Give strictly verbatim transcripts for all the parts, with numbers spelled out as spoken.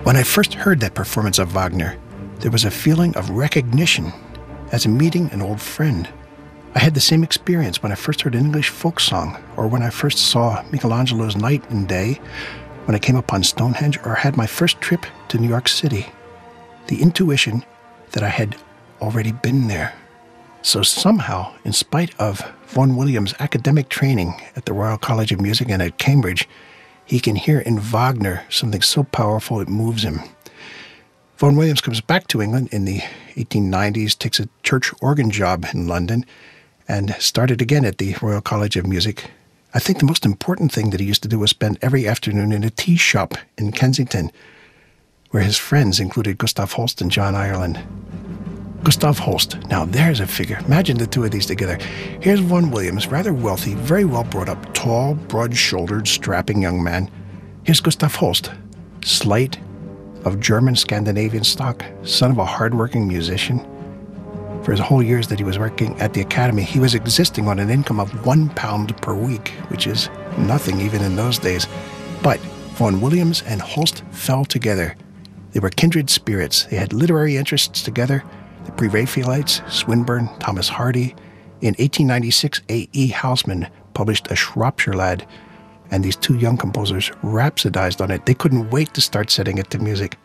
When I first heard that performance of Wagner, there was a feeling of recognition as in meeting an old friend. I had the same experience when I first heard an English folk song, or when I first saw Michelangelo's Night and Day, when I came upon Stonehenge, or had my first trip to New York City. The intuition that I had already been there. So somehow, in spite of Vaughan Williams' academic training at the Royal College of Music and at Cambridge, he can hear in Wagner something so powerful it moves him. Vaughan Williams comes back to England in the eighteen nineties, takes a church organ job in London, and started again at the Royal College of Music. I think the most important thing that he used to do was spend every afternoon in a tea shop in Kensington, where his friends included Gustav Holst and John Ireland. Gustav Holst, now there's a figure. Imagine the two of these together. Here's Vaughan Williams, rather wealthy, very well brought up, tall, broad-shouldered, strapping young man. Here's Gustav Holst, slight, of German Scandinavian stock, son of a hard-working musician. For his whole years that he was working at the Academy, he was existing on an income of one pound per week, which is nothing even in those days. But Vaughan Williams and Holst fell together. They were kindred spirits. They had literary interests together. The Pre-Raphaelites, Swinburne, Thomas Hardy. In eighteen ninety-six, A E Housman published A Shropshire Lad, and these two young composers rhapsodized on it. They couldn't wait to start setting it to music.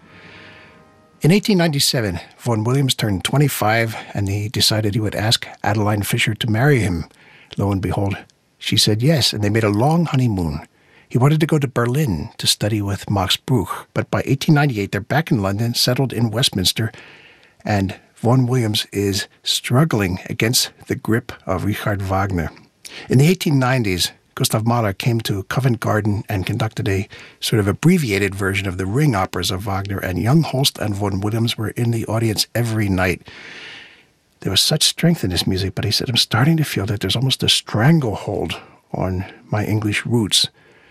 In eighteen ninety-seven, Vaughan Williams turned twenty-five, and he decided he would ask Adeline Fisher to marry him. Lo and behold, she said yes, and they made a long honeymoon. He wanted to go to Berlin to study with Max Bruch, but by eighteen ninety-eight, they're back in London, settled in Westminster, and Vaughan Williams is struggling against the grip of Richard Wagner. In the eighteen nineties, Gustav Mahler came to Covent Garden and conducted a sort of abbreviated version of the Ring operas of Wagner, and young Holst and Vaughan Williams were in the audience every night. There was such strength in his music, but he said, I'm starting to feel that there's almost a stranglehold on my English roots.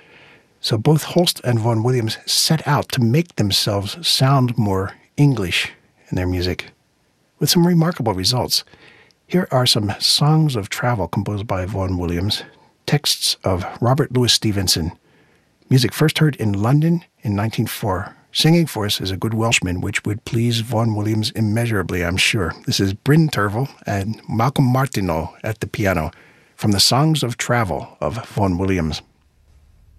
So both Holst and Vaughan Williams set out to make themselves sound more English in their music, with some remarkable results. Here are some songs of travel composed by Vaughan Williams, texts of Robert Louis Stevenson. Music first heard in London in nineteen oh four. Singing for us is a good Welshman, which would please Vaughan Williams immeasurably, I'm sure. This is Bryn Terfel and Malcolm Martineau at the piano from the Songs of Travel of Vaughan Williams.